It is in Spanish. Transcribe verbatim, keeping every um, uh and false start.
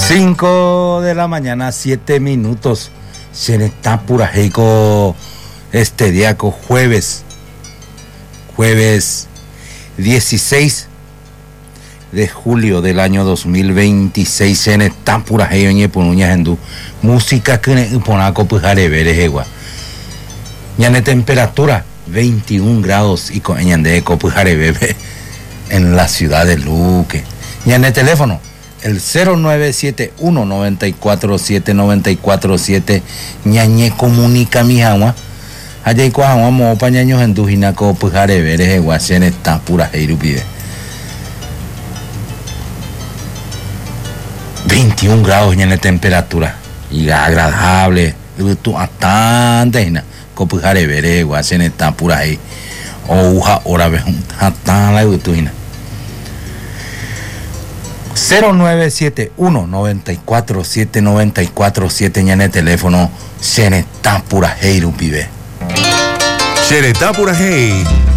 cinco de la mañana, siete minutos. Se está pura heico este día, jueves. Jueves dieciséis de julio del año dos mil veintiséis. Se está pura heico en Punuña Hendú. Música que ne ponaco pujare veres egua. Ya ne temperatura veintiún grados y con de copujare bebe en la ciudad de Luque. Ya en el teléfono el cero nueve siete uno nueve cuatro siete nueve cuatro siete ñañe comunica mi agua allá y coja mo pañaños en dujina copujare veres guachen está pura heiru pide veintiún grados en la temperatura y agradable tu bastante copujare veres guachen está pura ahí o uja hora ve hasta la utuina cero nueve siete uno nueve cuatro siete nueve cuatro siete ñane teléfono Xenetá pura heiru pibe Xenetá pura hei